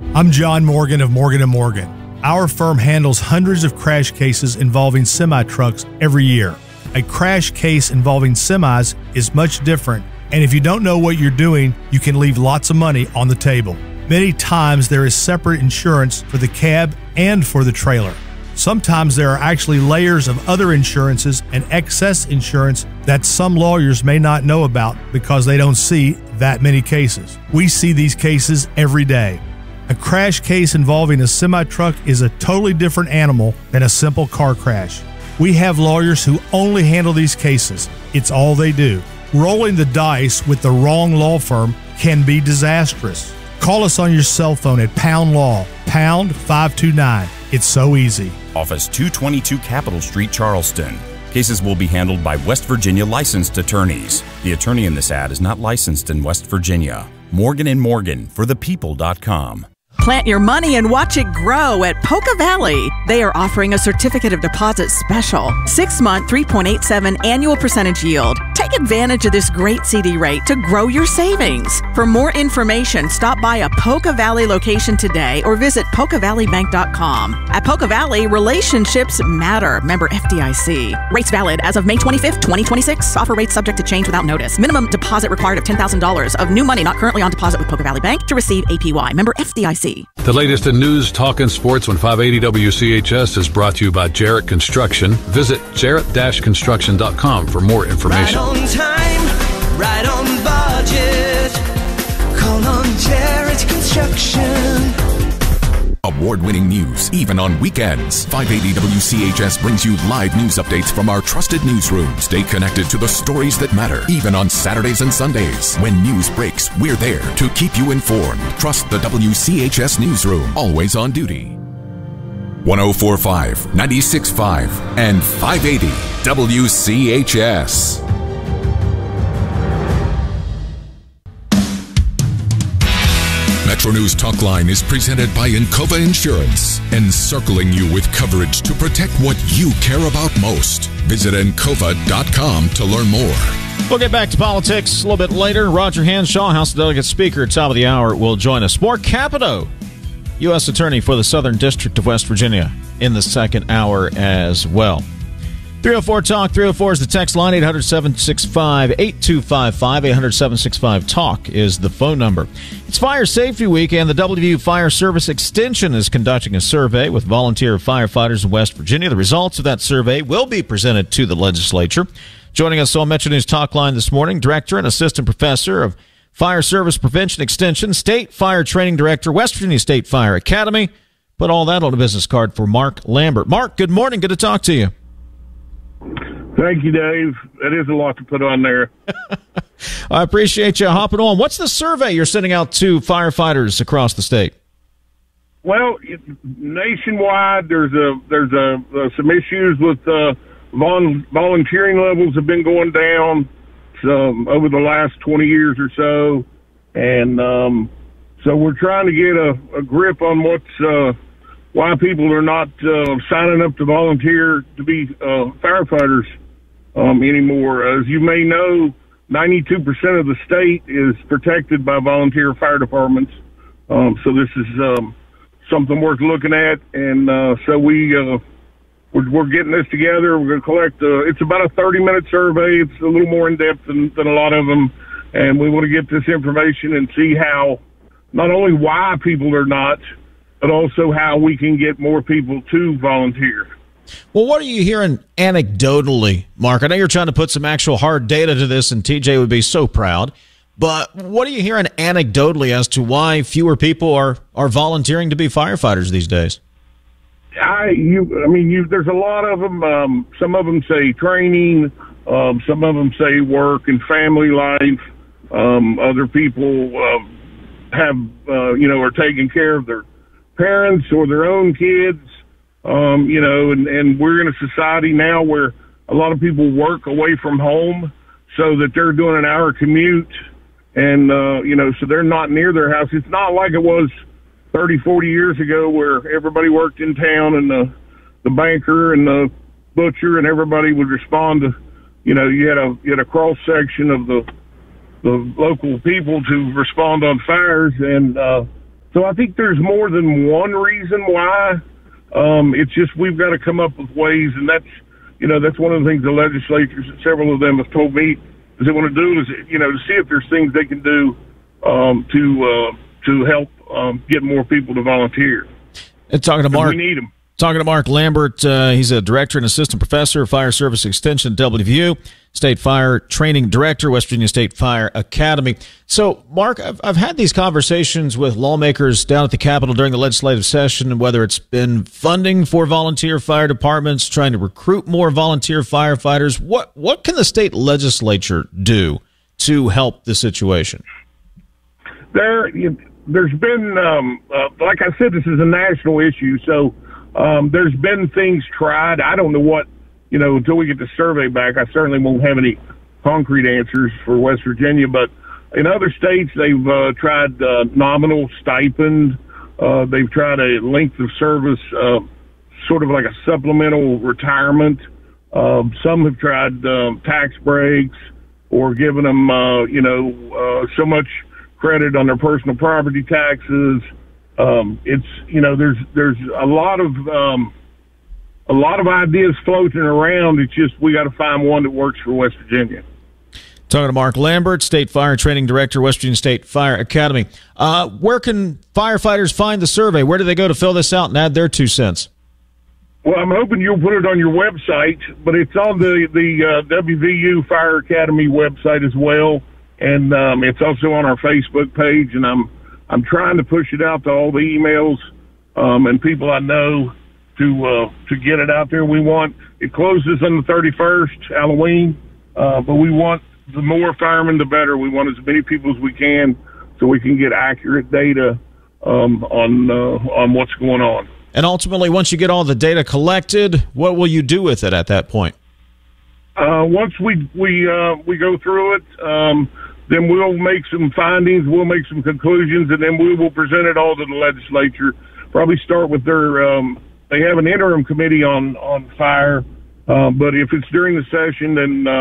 I'm John Morgan of Morgan & Morgan. Our firm handles hundreds of crash cases involving semi-trucks every year. A crash case involving semis is much different, and if you don't know what you're doing, you can leave lots of money on the table. Many times there is separate insurance for the cab and for the trailer. Sometimes there are actually layers of other insurances and excess insurance that some lawyers may not know about because they don't see that many cases. We see these cases every day. A crash case involving a semi-truck is a totally different animal than a simple car crash. We have lawyers who only handle these cases. It's all they do. Rolling the dice with the wrong law firm can be disastrous. Call us on your cell phone at Pound Law, pound 529. It's so easy. Office 222 Capitol Street, Charleston. Cases will be handled by West Virginia licensed attorneys. The attorney in this ad is not licensed in West Virginia. Morgan & Morgan for thepeople.com. Plant your money and watch it grow at Poca Valley. They are offering a certificate of deposit special. 6-month, 3.87 annual percentage yield. Take advantage of this great CD rate to grow your savings. For more information, stop by a Poca Valley location today or visit PocaValleyBank.com. At Poca Valley, relationships matter. Member FDIC. Rates valid as of May 25th, 2026. Offer rates subject to change without notice. Minimum deposit required of $10,000 of new money not currently on deposit with Poca Valley Bank to receive APY. Member FDIC. The latest in news, talk, and sports on 580 WCHS is brought to you by Jarrett Construction. Visit jarrett-construction.com for more information. Right on time, right on budget. Call on Jarrett Construction. Award-winning news, even on weekends. 580 WCHS brings you live news updates from our trusted newsroom. Stay connected to the stories that matter, even on Saturdays and Sundays. When news breaks, we're there to keep you informed. Trust the WCHS newsroom, always on duty. 104.5, 96.5, and 580 WCHS. Metro News Talk Line is presented by Encova Insurance, encircling you with coverage to protect what you care about most. Visit Encova.com to learn more. We'll get back to politics a little bit later. Roger Hanshaw, House of Delegates Speaker, top of the hour, will join us. Mark Capito, U.S. Attorney for the Southern District of West Virginia, in the second hour as well. 304-TALK, 304 is the text line, 800-765-8255, 800-765-TALK is the phone number. It's Fire Safety Week, and the WVU Fire Service Extension is conducting a survey with volunteer firefighters in West Virginia. The results of that survey will be presented to the legislature. Joining us on Metro News Talk Line this morning, Director and Assistant Professor of Fire Service Prevention Extension, State Fire Training Director, West Virginia State Fire Academy. Put all that on a business card for Mark Lambert. Mark, good morning. Good to talk to you. Thank you, Dave. That is a lot to put on there. I appreciate you hopping on. What's the survey you're sending out to firefighters across the state? Well, nationwide, there's some issues with volunteering levels have been going down over the last 20 years or so, and so we're trying to get a grip on why people are not signing up to volunteer to be firefighters anymore. As you may know, 92% of the state is protected by volunteer fire departments. So this is something worth looking at. And so we're getting this together. We're going to collect, it's about a 30-minute survey. It's a little more in-depth than a lot of them. And we want to get this information and see how, not only why people are not, but also how we can get more people to volunteer. Well, what are you hearing anecdotally, Mark? I know you're trying to put some actual hard data to this, and TJ would be so proud. But what are you hearing anecdotally as to why fewer people are volunteering to be firefighters these days? There's a lot of them. Some of them say training. Some of them say work and family life. Other people are taking care of their parents or their own kids, and we're in a society now where a lot of people work away from home so that they're doing an hour commute and, so they're not near their house. It's not like it was 30, 40 years ago where everybody worked in town and the banker and the butcher and everybody would respond to, you had a cross section of the local people to respond on fires. And, So I think there's more than one reason why. It's just we've got to come up with ways, and that's one of the things the legislatures, several of them have told me, is they want to do is, to see if there's things they can do to help get more people to volunteer. And talking to Mark, we need them. Talking to Mark Lambert, he's a director and assistant professor of Fire Service Extension at WVU, State Fire Training Director, West Virginia State Fire Academy. So, Mark, I've had these conversations with lawmakers down at the Capitol during the legislative session, whether it's been funding for volunteer fire departments, trying to recruit more volunteer firefighters. What can the state legislature do to help the situation? There's been, like I said, this is a national issue, so there's been things tried. I don't know what, until we get the survey back, I certainly won't have any concrete answers for West Virginia, but in other states, they've tried nominal stipend. They've tried a length of service, sort of like a supplemental retirement. Some have tried tax breaks or given them, so much credit on their personal property taxes. There's a lot of ideas floating around. It's just we got to find one that works for West Virginia. Talking to Mark Lambert, State Fire Training Director, West Virginia State Fire Academy. Where can firefighters find the survey? Where do they go to fill this out and add their 2 cents? Well, I'm hoping you'll put it on your website, but it's on the WVU Fire Academy website as well, and it's also on our Facebook page. And I'm trying to push it out to all the emails and people I know to get it out there. It closes on the 31st, Halloween, but we want the more firemen, the better. We want as many people as we can so we can get accurate data on what's going on. And ultimately, once you get all the data collected, what will you do with it at that point? Once we go through it, then we'll make some findings, we'll make some conclusions, and then we will present it all to the legislature. Probably start with their they have an interim committee on fire, but if it's during the session,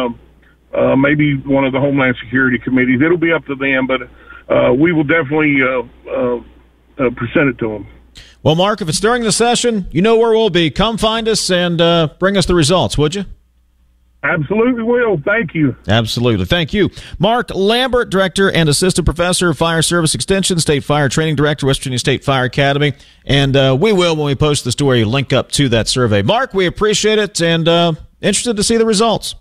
then maybe one of the Homeland Security committees. It'll be up to them, but we will definitely present it to them. Well, Mark, if it's during the session, you know where we'll be. Come find us and bring us the results, would you? Absolutely will. Thank you. Absolutely. Thank you. Mark Lambert, Director and Assistant Professor of Fire Service Extension, State Fire Training Director, West Virginia State Fire Academy. And we will, when we post the story, link up to that survey. Mark, we appreciate it and interested to see the results.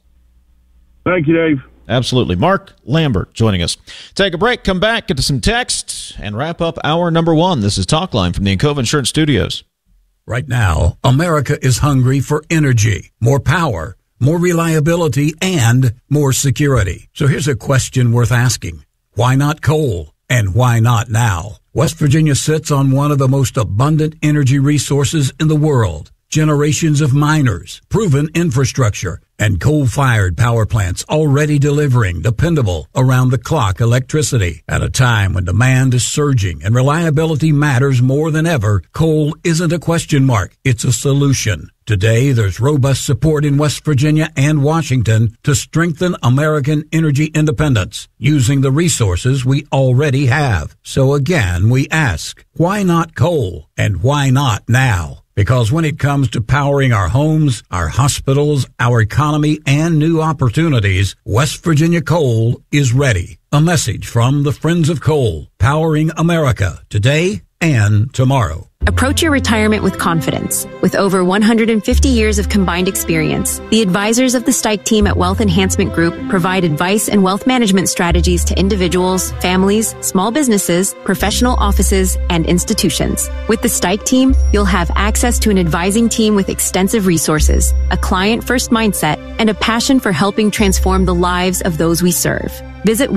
Thank you, Dave. Absolutely. Mark Lambert joining us. Take a break, come back, get to some text, and wrap up hour number 1. This is Talkline from the Encova Insurance Studios. Right now, America is hungry for energy, more power, more reliability, and more security. So here's a question worth asking. Why not coal? And why not now? West Virginia sits on one of the most abundant energy resources in the world. Generations of miners, proven infrastructure, and coal-fired power plants already delivering dependable, around-the-clock electricity. At a time when demand is surging and reliability matters more than ever, coal isn't a question mark, it's a solution. Today, there's robust support in West Virginia and Washington to strengthen American energy independence using the resources we already have. So again, we ask, why not coal? And why not now? Because when it comes to powering our homes, our hospitals, our economy, and new opportunities, West Virginia Coal is ready. A message from the Friends of Coal, powering America today and tomorrow. Approach your retirement with confidence. With over 150 years of combined experience, the advisors of the Stike team at Wealth Enhancement Group provide advice and wealth management strategies to individuals, families, small businesses, professional offices, and institutions. With the Stike team, you'll have access to an advising team with extensive resources, a client-first mindset, and a passion for helping transform the lives of those we serve. Visit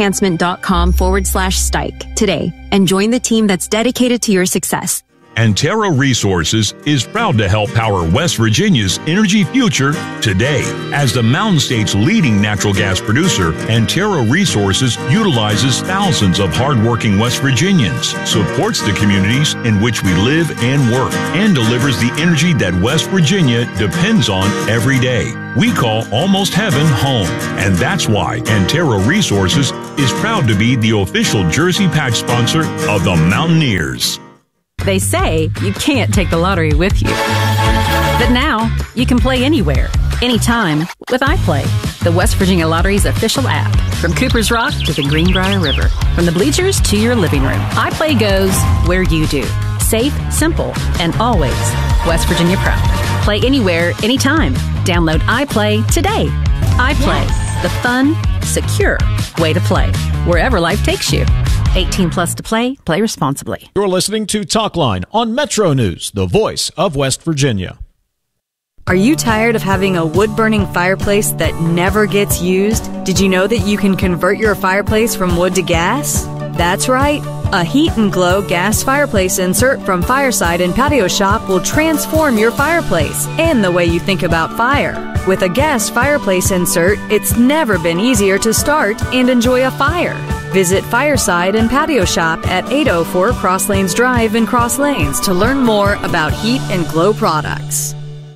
wealthenhancement.com/Stike today and join the team that's dedicated to your success. Antero Resources is proud to help power West Virginia's energy future today. As the Mountain State's leading natural gas producer, Antero Resources utilizes thousands of hardworking West Virginians, supports the communities in which we live and work, and delivers the energy that West Virginia depends on every day. We call almost heaven home, and that's why Antero Resources is proud to be the official jersey patch sponsor of the Mountaineers. They say you can't take the lottery with you. But now, you can play anywhere, anytime with iPlay, the West Virginia Lottery's official app. From Cooper's Rock to the Greenbrier River, from the bleachers to your living room, iPlay goes where you do. Safe, simple, and always West Virginia proud. Play anywhere, anytime. Download iPlay today. iPlay, the fun, secure way to play, wherever life takes you. 18 plus to play. Play responsibly. You're listening to Talkline on Metro News, the voice of West Virginia. Are you tired of having a wood-burning fireplace that never gets used? Did you know that you can convert your fireplace from wood to gas? That's right. A Heat and Glow gas fireplace insert from Fireside and Patio Shop will transform your fireplace and the way you think about fire. With a gas fireplace insert, it's never been easier to start and enjoy a fire. Visit Fireside and Patio Shop at 804 Cross Lanes Drive in Cross Lanes to learn more about Heat and Glow products.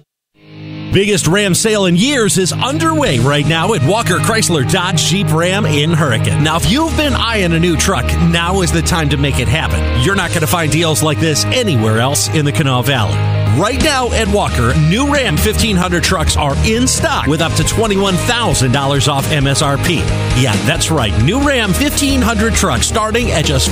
Biggest Ram sale in years is underway right now at Walker Chrysler Dodge Jeep Ram in Hurricane. Now, if you've been eyeing a new truck, now is the time to make it happen. You're not going to find deals like this anywhere else in the Kanawha Valley. Right now at Walker, new Ram 1500 trucks are in stock with up to $21,000 off MSRP. Yeah, that's right. New Ram 1500 trucks starting at just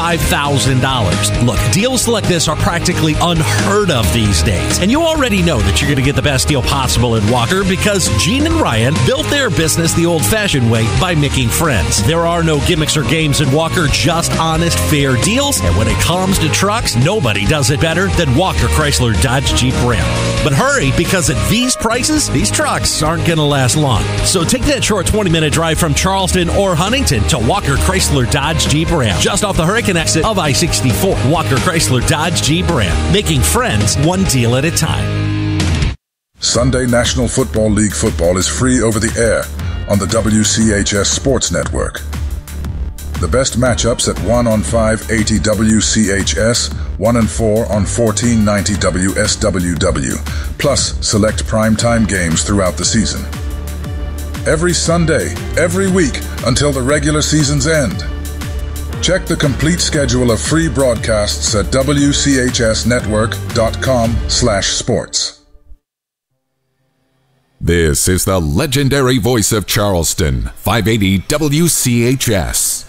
$45,000. Look, deals like this are practically unheard of these days. And you already know that you're going to get the best deal possible in Walker because Gene and Ryan built their business the old-fashioned way by making friends. There are no gimmicks or games in Walker, just honest, fair deals. And when it comes to trucks, nobody does it better than Walker Chrysler Dodge Jeep Ram. But hurry, because at these prices, these trucks aren't going to last long. So take that short 20-minute drive from Charleston or Huntington to Walker Chrysler Dodge Jeep Ram, just off the Hurricane exit of I-64. Walker Chrysler Dodge Jeep Ram, making friends one deal at a time. Sunday National Football League football is free over the air on the WCHS Sports Network. The best matchups at 1 on 580 WCHS, 1 and 4 on 1490 WSWW, plus select primetime games throughout the season. Every Sunday, every week, until the regular season's end. Check the complete schedule of free broadcasts at WCHSnetwork.com/sports. This is the legendary voice of Charleston, 580 WCHS.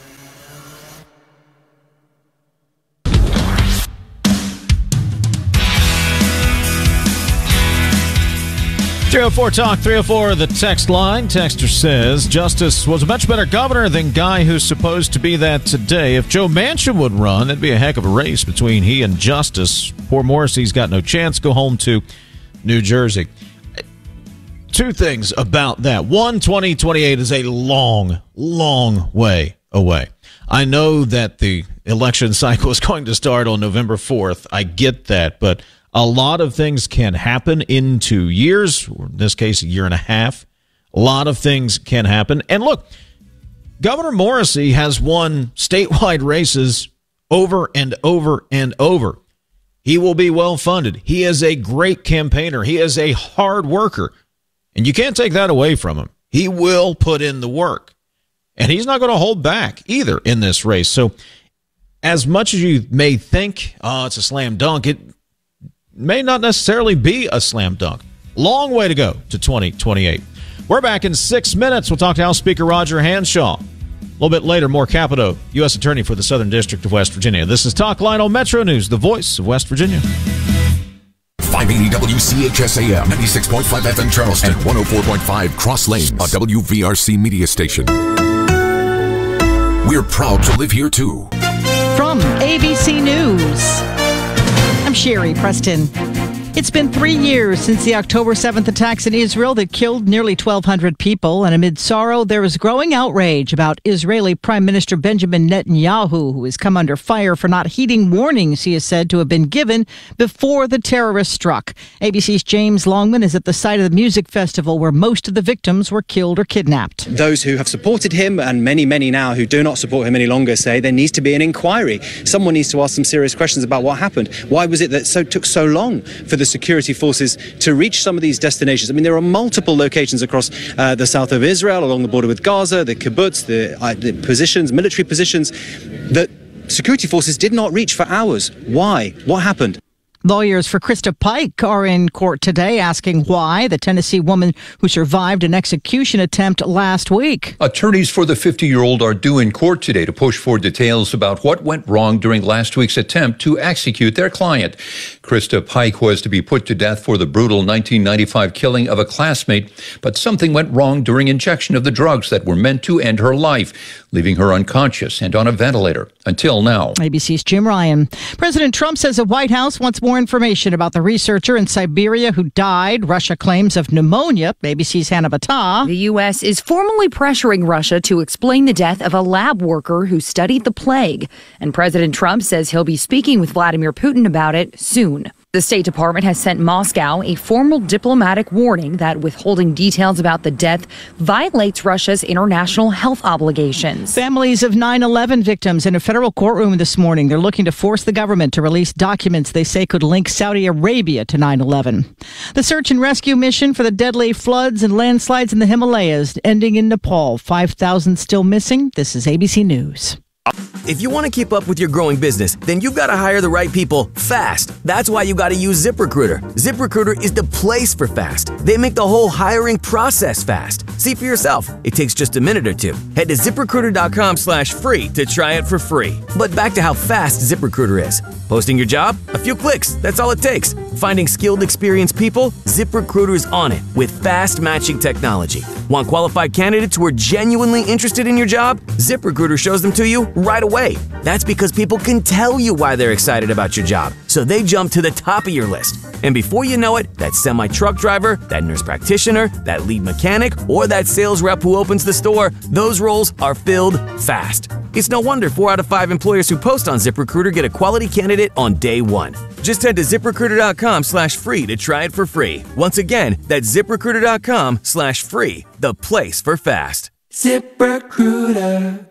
.304 Talk, 304 the text line. Texter says, Justice was a much better governor than guy who's supposed to be that today. If Joe Manchin would run, it'd be a heck of a race between he and Justice. Poor Morrissey's got no chance. Go home to New Jersey. Two things about that. One, 2028 is a long, long way away. I know that the election cycle is going to start on November 4th. I get that, but a lot of things can happen in 2 years, or in this case, a year and a half. A lot of things can happen. And look, Governor Morrissey has won statewide races over and over and over. He will be well funded. He is a great campaigner. He is a hard worker. And you can't take that away from him. He will put in the work. And he's not going to hold back either in this race. So as much as you may think, it's a slam dunk, it may not necessarily be a slam dunk. Long way to go to 2028. We're back in 6 minutes. We'll talk to House Speaker Roger Hanshaw. A little bit later, more Capito, U.S. Attorney for the Southern District of West Virginia. This is Talk Line on Metro News, the voice of West Virginia. 580 WCHS AM, 96.5 FM Charleston, and 104.5 Cross Lanes, a WVRC media station. We're proud to live here, too. From ABC News, I'm Sherry Preston. It's been 3 years since the October 7th attacks in Israel that killed nearly 1,200 people. And amid sorrow, there is growing outrage about Israeli Prime Minister Benjamin Netanyahu, who has come under fire for not heeding warnings he is said to have been given before the terrorists struck. ABC's James Longman is at the site of the music festival where most of the victims were killed or kidnapped. Those who have supported him and many now who do not support him any longer say there needs to be an inquiry. Someone needs to ask some serious questions about what happened. Why was it that took so long for the the security forces to reach some of these destinations. I mean, there are multiple locations across the south of Israel, along the border with Gaza, the kibbutz, the positions, military positions, that security forces did not reach for hours. Why? What happened? Lawyers for Krista Pike are in court today asking why the Tennessee woman who survived an execution attempt last week. Attorneys for the 50-year-old are due in court today to push for details about what went wrong during last week's attempt to execute their client. Krista Pike was to be put to death for the brutal 1995 killing of a classmate, but something went wrong during injection of the drugs that were meant to end her life, leaving her unconscious and on a ventilator until now. ABC's Jim Ryan. President Trump says the White House wants more information about the researcher in Siberia who died. Russia claims of pneumonia. ABC's Hannah Battah. The U.S. is formally pressuring Russia to explain the death of a lab worker who studied the plague. And President Trump says he'll be speaking with Vladimir Putin about it soon. The State Department has sent Moscow a formal diplomatic warning that withholding details about the death violates Russia's international health obligations. Families of 9/11 victims in a federal courtroom this morning. They're looking to force the government to release documents they say could link Saudi Arabia to 9/11. The search and rescue mission for the deadly floods and landslides in the Himalayas ending in Nepal. 5,000 still missing. This is ABC News. If you want to keep up with your growing business, then you've got to hire the right people fast. That's why you got to use ZipRecruiter. ZipRecruiter is the place for fast. They make the whole hiring process fast. See for yourself. It takes just a minute or two. Head to ZipRecruiter.com/free to try it for free. But back to how fast ZipRecruiter is. Posting your job? A few clicks. That's all it takes. Finding skilled, experienced people? ZipRecruiter's on it with fast matching technology. Want qualified candidates who are genuinely interested in your job? ZipRecruiter shows them to you right away. That's because people can tell you why they're excited about your job, so they jump to the top of your list. And before you know it, that semi-truck driver, that nurse practitioner, that lead mechanic, or that sales rep who opens the store, those roles are filled fast. It's no wonder 4 out of 5 employers who post on ZipRecruiter get a quality candidate on day one. Just head to ZipRecruiter.com/free to try it for free. Once again, that's ZipRecruiter.com/free, the place for fast. ZipRecruiter.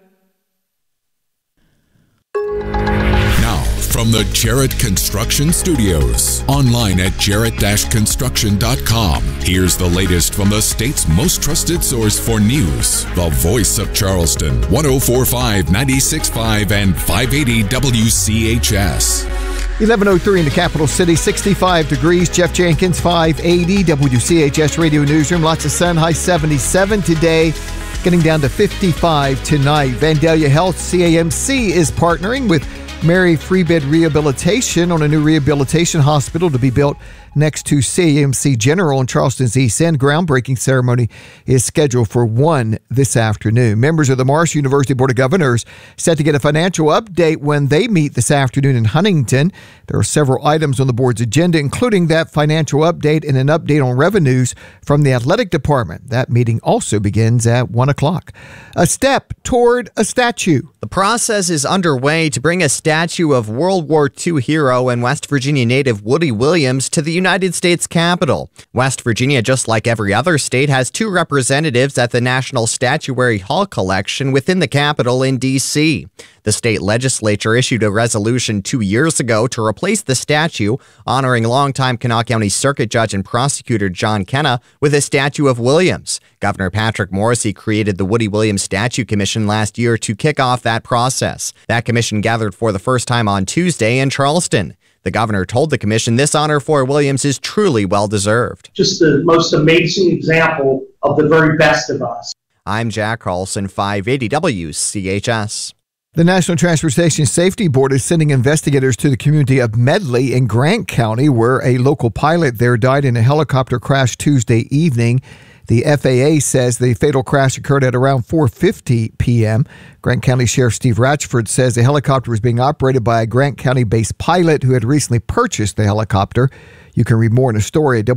Now, from the Jarrett Construction Studios, online at jarrett-construction.com, here's the latest from the state's most trusted source for news, the voice of Charleston, 104.5, 96.5, and 580 WCHS. 11:03 in the capital city, 65 degrees. Jeff Jenkins, 580 WCHS Radio Newsroom. Lots of sun, high 77 today, getting down to 55 tonight. Vandalia Health CAMC is partnering with Mary Freebed Rehabilitation on a new rehabilitation hospital to be built next to CAMC General in Charleston's East End. Groundbreaking ceremony is scheduled for 1 this afternoon. Members of the Marsh University Board of Governors set to get a financial update when they meet this afternoon in Huntington. There are several items on the board's agenda, including that financial update and an update on revenues from the athletic department. That meeting also begins at 1 o'clock. A step toward a statue. The process is underway to bring a statue of World War II hero and West Virginia native Woody Williams to the United States Capitol. West Virginia, just like every other state, has 2 representatives at the National Statuary Hall collection within the Capitol in D.C. The state legislature issued a resolution 2 years ago to replace the statue, honoring longtime Kanawha County Circuit Judge and Prosecutor John Kenna with a statue of Williams. Governor Patrick Morrisey created the Woody Williams Statue Commission last year to kick off that process. That commission gathered for the first time on Tuesday in Charleston. The governor told the commission this honor for Williams is truly well-deserved. Just the most amazing example of the very best of us. I'm Jack Carlson, 580 WCHS. The National Transportation Safety Board is sending investigators to the community of Medley in Grant County, where a local pilot there died in a helicopter crash Tuesday evening. The FAA says the fatal crash occurred at around 4:50 p.m. Grant County Sheriff Steve Ratchford says the helicopter was being operated by a Grant County-based pilot who had recently purchased the helicopter. You can read more in a story at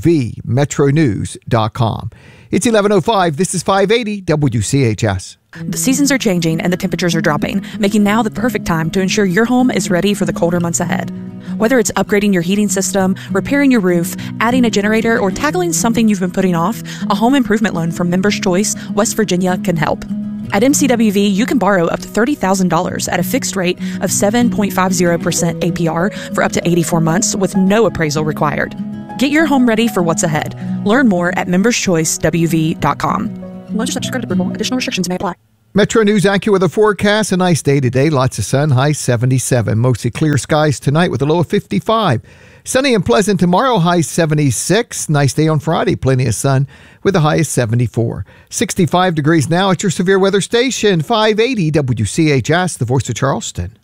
WVMetroNews.com. It's 11:05. This is 580 WCHS. The seasons are changing and the temperatures are dropping, making now the perfect time to ensure your home is ready for the colder months ahead. Whether it's upgrading your heating system, repairing your roof, adding a generator, or tackling something you've been putting off, a home improvement loan from Members Choice, West Virginia can help. At MCWV, you can borrow up to $30,000 at a fixed rate of 7.50% APR for up to 84 months with no appraisal required. Get your home ready for what's ahead. Learn more at memberschoicewv.com. Loans are subject to credit approval. Additional restrictions may apply. Metro News AccuWeather forecast. A nice day today. Lots of sun. High 77. Mostly clear skies tonight with a low of 55. Sunny and pleasant tomorrow. High 76. Nice day on Friday. Plenty of sun with a high of 74. 65 degrees now at your severe weather station. 580 WCHS, the voice of Charleston.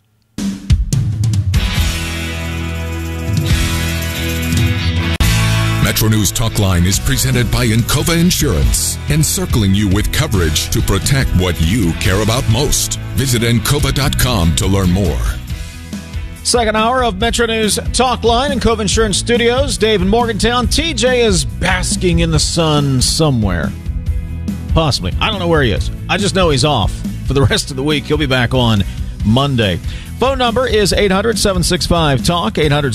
Metro News Talkline is presented by Encova Insurance, encircling you with coverage to protect what you care about most. Visit Encova.com to learn more. Second hour of Metro News Talkline in Encova Insurance Studios. Dave in Morgantown. TJ is basking in the sun somewhere. Possibly. I don't know where he is. I just know he's off for the rest of the week. He'll be back on Monday. Phone number is 800-765-TALK,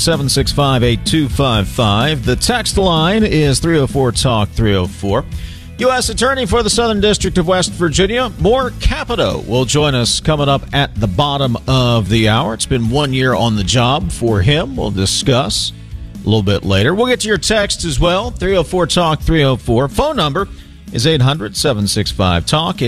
800-765-8255. The text line is 304-TALK-304. U.S. Attorney for the Southern District of West Virginia, Moore Capito, will join us coming up at the bottom of the hour. It's been 1 year on the job for him. We'll discuss a little bit later. We'll get to your text as well, 304-TALK-304. Phone number is 800-765-TALK,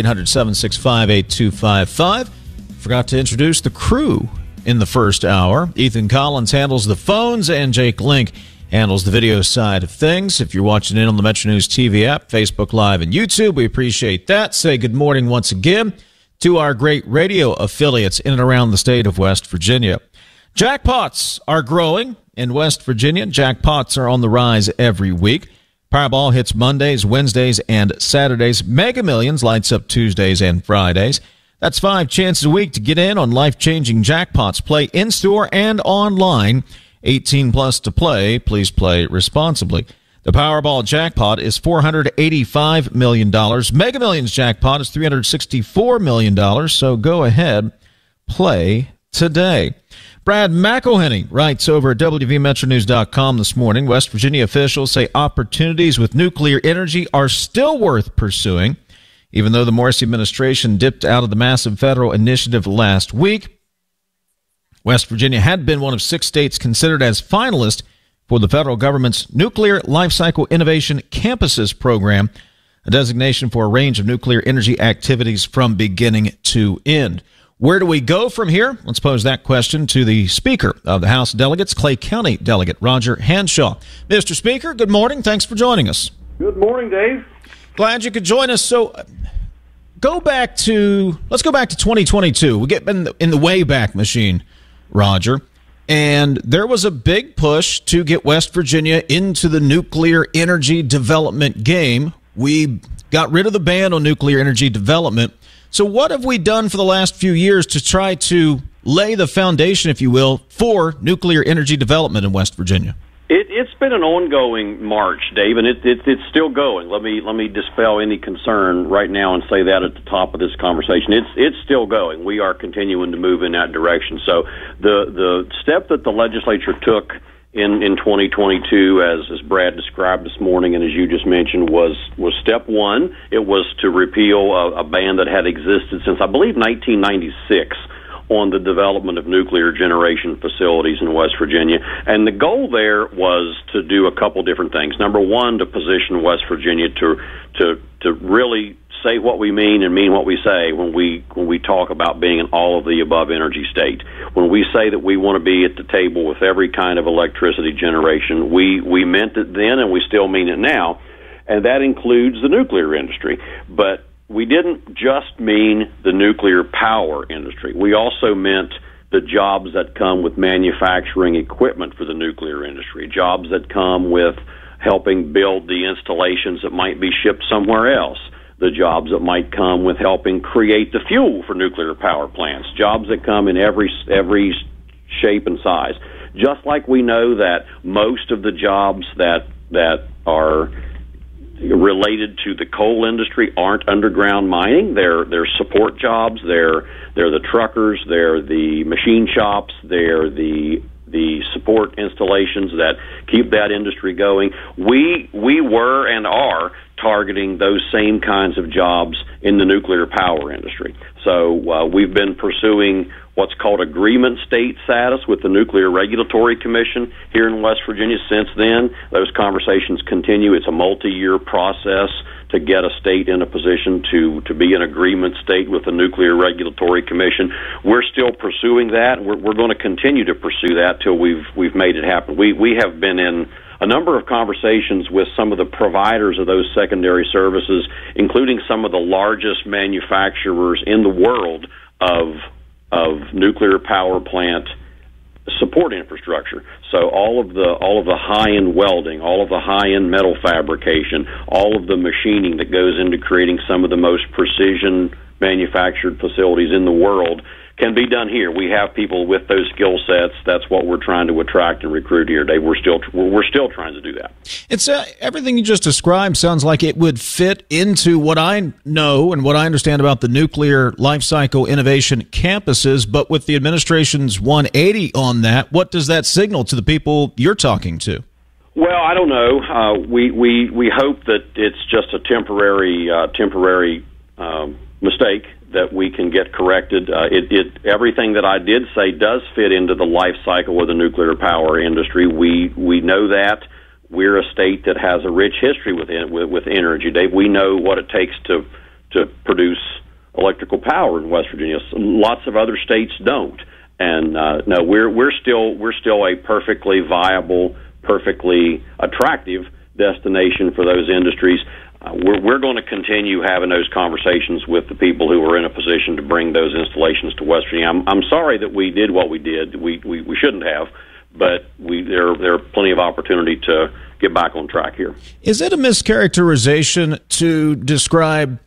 800-765-8255. Forgot to introduce the crew in the first hour. Ethan Collins handles the phones, and Jake Link handles the video side of things. If you're watching in on the Metro News TV app, Facebook Live, and YouTube, we appreciate that. Say good morning once again to our great radio affiliates in and around the state of West Virginia. Jackpots are growing in West Virginia. Jackpots are on the rise every week. Powerball hits Mondays, Wednesdays, and Saturdays. Mega Millions lights up Tuesdays and Fridays. That's 5 chances a week to get in on life-changing jackpots. Play in-store and online. 18 plus to play. Please play responsibly. The Powerball jackpot is $485 million. Mega Millions jackpot is $364 million. So go ahead, play today. Brad McElhenney writes over at WVMetroNews.com this morning, West Virginia officials say opportunities with nuclear energy are still worth pursuing. Even though the Morrissey administration dipped out of the massive federal initiative last week, West Virginia had been one of 6 states considered as finalists for the federal government's Nuclear Lifecycle Innovation Campuses program, a designation for a range of nuclear energy activities from beginning to end. Where do we go from here? Let's pose that question to the Speaker of the House of Delegates, Clay County Delegate Roger Hanshaw. Mr. Speaker, good morning. Thanks for joining us. Good morning, Dave. Glad you could join us. So let's go back to 2022. We get in the Wayback Machine, Roger, and there was a big push to get West Virginia into the nuclear energy development game. We got rid of the ban on nuclear energy development. So what have we done for the last few years to try to lay the foundation, if you will, for nuclear energy development in West Virginia? It's been an ongoing march, Dave, and it's still going. Let me dispel any concern right now and say that at the top of this conversation. It's still going. We are continuing to move in that direction. So the step that the legislature took in 2022, as Brad described this morning and as you just mentioned, was step one. It was to repeal a ban that had existed since, I believe, 1996. On the development of nuclear generation facilities in West Virginia. And the goal there was to do a couple different things. Number one, to position West Virginia to really say what we mean and mean what we say when we talk about being an all-of-the-above energy state. When we say that we want to be at the table with every kind of electricity generation, we meant it then and we still mean it now, and that includes the nuclear industry. But we didn't just mean the nuclear power industry. We also meant the jobs that come with manufacturing equipment for the nuclear industry, jobs that come with helping build the installations that might be shipped somewhere else, the jobs that might come with helping create the fuel for nuclear power plants, jobs that come in every shape and size. Just like we know that most of the jobs that are related to the coal industry aren't underground mining. They're support jobs. They're the truckers. They're the machine shops. They're the the support installations that keep that industry going. We were and are targeting those same kinds of jobs in the nuclear power industry. So we've been pursuing what's called agreement state status with the Nuclear Regulatory Commission here in West Virginia since then. Those conversations continue. It's a multi-year process to get a state in a position to be an agreement state with the Nuclear Regulatory Commission. We're still pursuing that. We're going to continue to pursue that till we've made it happen. We have been in a number of conversations with some of the providers of those secondary services, including some of the largest manufacturers in the world of nuclear power plant support infrastructure. So all of the high-end welding, all of the high-end metal fabrication, all of the machining that goes into creating some of the most precision manufactured facilities in the world can be done here. We have people with those skill sets. That's what we're trying to attract and recruit here, Dave. We're still trying to do that. It's everything you just described sounds like it would fit into what I know and what I understand about the nuclear life cycle innovation campuses. But with the administration's 180 on that, what does that signal to the people you're talking to? Well, I don't know. We hope that it's just a temporary mistake that we can get corrected. Everything that I did say does fit into the life cycle of the nuclear power industry. We know that. We're a state that has a rich history with energy, Dave. We know what it takes to produce electrical power in West Virginia. Lots of other states don't. And no, we're still a perfectly viable, perfectly attractive destination for those industries. We're going to continue having those conversations with the people who are in a position to bring those installations to West Virginia. I'm sorry that we did what we did. We shouldn't have, but there are plenty of opportunity to get back on track here. Is it a mischaracterization to describe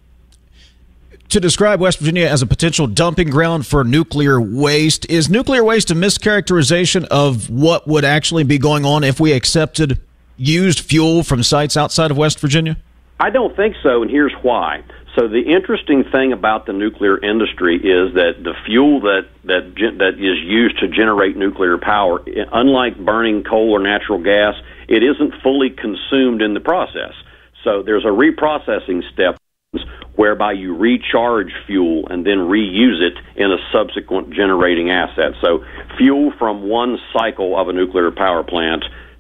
West Virginia as a potential dumping ground for nuclear waste? Is nuclear waste a mischaracterization of what would actually be going on if we accepted used fuel from sites outside of West Virginia? I don't think so, and here's why. So the interesting thing about the nuclear industry is that the fuel that is used to generate nuclear power, unlike burning coal or natural gas, it isn't fully consumed in the process. So there's a reprocessing step whereby you recharge fuel and then reuse it in a subsequent generating asset. So fuel from one cycle of a nuclear power plant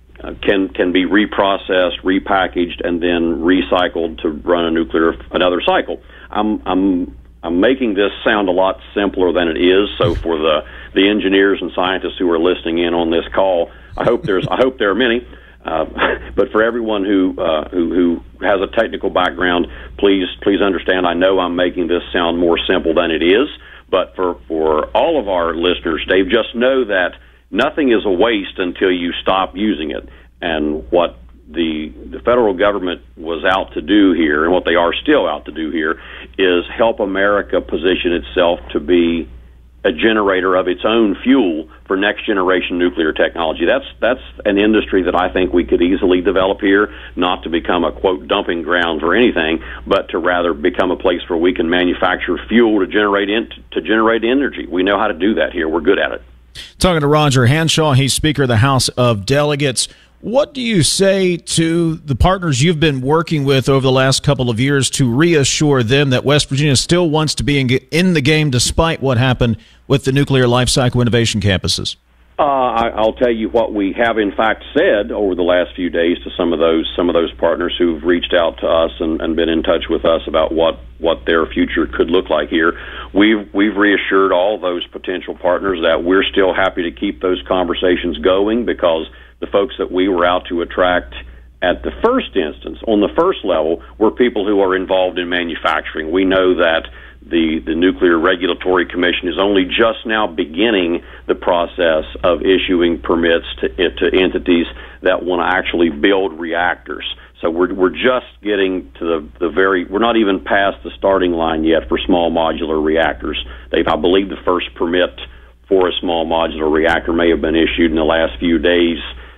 can be reprocessed, repackaged, and then recycled to run another cycle. I'm making this sound a lot simpler than it is. So for the engineers and scientists who are listening in on this call, I hope there are many. But for everyone who has a technical background, please understand. I know I'm making this sound more simple than it is. But for all of our listeners, Dave, just know that nothing is a waste until you stop using it. And what the federal government was out to do here, and what they are still out to do here, is help America position itself to be a generator of its own fuel for next generation nuclear technology. That's an industry that I think we could easily develop here, not to become a quote dumping ground for anything, but to rather become a place where we can manufacture fuel to generate energy. We know how to do that here. We're good at it. Talking to Roger Hanshaw, he's Speaker of the House of Delegates. What do you say to the partners you've been working with over the last couple of years to reassure them that West Virginia still wants to be in the game despite what happened with the nuclear life cycle innovation campuses? I'll tell you what we have in fact said over the last few days to some of those partners who've reached out to us and been in touch with us about what their future could look like here. We've reassured all those potential partners that we're still happy to keep those conversations going, because the folks that we were out to attract at the first instance, on the first level, were people who are involved in manufacturing. We know that the Nuclear Regulatory Commission is only just now beginning the process of issuing permits to entities that want to actually build reactors. So we're just getting to we're not even past the starting line yet for small modular reactors. I believe the first permit for a small modular reactor may have been issued in the last few days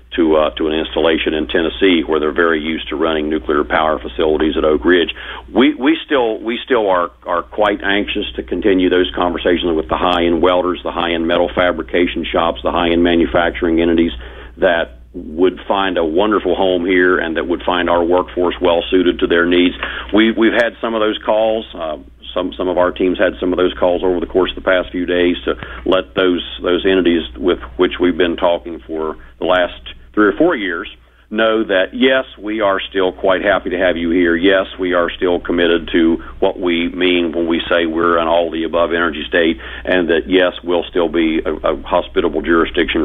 to an installation in Tennessee where they're very used to running nuclear power facilities at Oak Ridge. We still are quite anxious to continue those conversations with the high-end welders, the high-end metal fabrication shops, the high-end manufacturing entities that would find a wonderful home here and that would find our workforce well suited to their needs. We've had some of those calls. Some of our teams had some of those calls over the course of the past few days to let those entities with which we've been talking for the last 3 or 4 years know that, yes, we are still quite happy to have you here. Yes, we are still committed to what we mean when we say we're an all-the-above energy state, and that, yes, we'll still be a hospitable jurisdiction